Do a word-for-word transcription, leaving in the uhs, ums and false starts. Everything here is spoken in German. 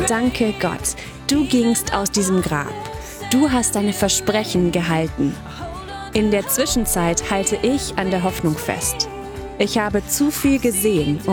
Danke, Gott, du gingst aus diesem Grab. Du hast deine Versprechen gehalten. In der Zwischenzeit halte ich an der Hoffnung fest. Ich habe zu viel gesehen,